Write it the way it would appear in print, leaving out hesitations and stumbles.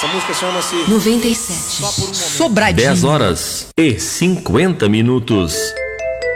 Essa música chama-se 97. Só por um Momento. Sobradinho. 10 horas e 50 minutos.